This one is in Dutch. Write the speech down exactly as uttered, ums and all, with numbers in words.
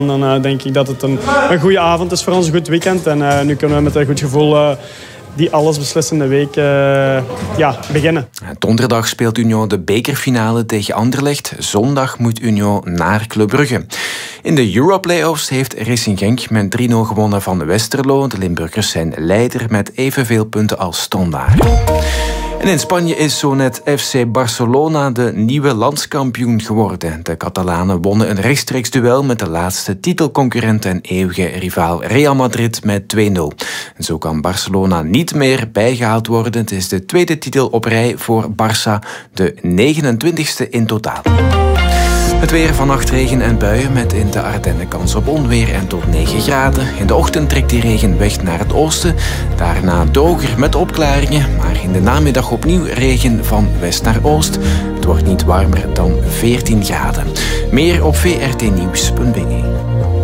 Dan uh, denk ik dat het een, een goede avond is voor ons, een goed weekend. En uh, nu kunnen we met een goed gevoel uh, die allesbeslissende week uh, ja, beginnen. Donderdag speelt Union de bekerfinale tegen Anderlecht. Zondag moet Union naar Club Brugge. In de Europlayoffs heeft Racing Genk met drie nul gewonnen van Westerlo. De Limburgers zijn leider met evenveel punten als Standaard. En in Spanje is zo net F C Barcelona de nieuwe landskampioen geworden. De Catalanen wonnen een rechtstreeks duel met de laatste titelconcurrent en eeuwige rivaal Real Madrid met twee nul. En zo kan Barcelona niet meer bijgehaald worden. Het is de tweede titel op rij voor Barça, de negenentwintigste in totaal. Het weer, vannacht regen en buien met in de Ardennen kans op onweer en tot negen graden. In de ochtend trekt die regen weg naar het oosten. Daarna droger met opklaringen, maar in de namiddag opnieuw regen van west naar oost. Het wordt niet warmer dan veertien graden. Meer op v r t nieuws punt b e.